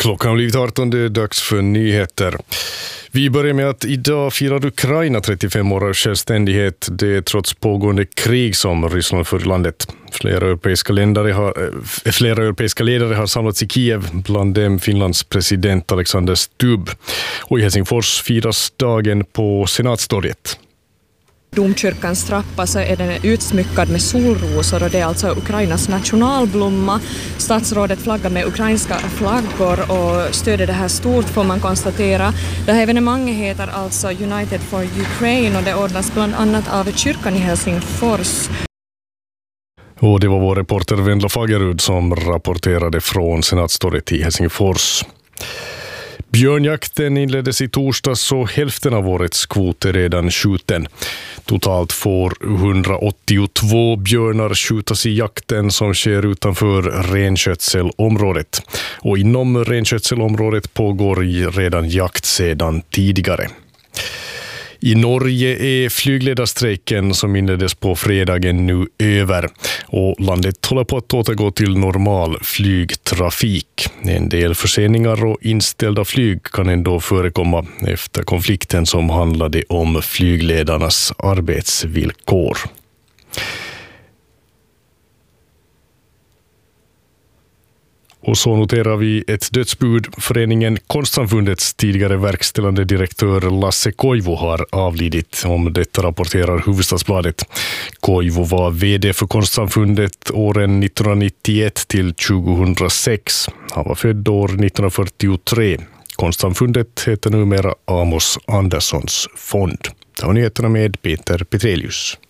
Klockan har blivit 18, det är dags för nyheter. Vi börjar med att idag firar Ukraina 35 år av självständighet. Det är trots pågående krig som Ryssland för landet. Flera europeiska ledare har samlats i Kiev, bland dem Finlands president Alexander Stubb. Och i Helsingfors firas dagen på Senatstorget. Domkyrkans trappa så är den utsmyckad med solrosor och det är alltså Ukrainas nationalblomma. Statsrådet flaggar med ukrainska flaggor och stöder det här stort, får man konstatera. Det här evenemanget heter alltså United for Ukraine och det ordnas bland annat av kyrkan i Helsingfors. Och det var vår reporter Vendla Fagerud som rapporterade från Senatstorget i Helsingfors. Björnjakten inleddes i torsdags så hälften av årets kvot är redan skjuten. Totalt får 182 björnar skjutas i jakten som sker utanför renskötselområdet. Och inom renskötselområdet pågår redan jakt sedan tidigare. I Norge är flygledarstrejken som inleddes på fredagen nu över och landet håller på att återgå till normal flygtrafik. En del förseningar och inställda flyg kan ändå förekomma efter konflikten som handlade om flygledarnas arbetsvillkor. Och så noterar vi ett dödsbud. Föreningen Konstsamfundets tidigare verkställande direktör Lasse Koivu har avlidit. Om detta rapporterar Hufvudstadsbladet. Koivu var vd för Konstsamfundet åren 1991 till 2006. Han var född år 1943. Konstsamfundet heter numera Amos Anderssons fond. Det var nyheterna med Peter Petrelius.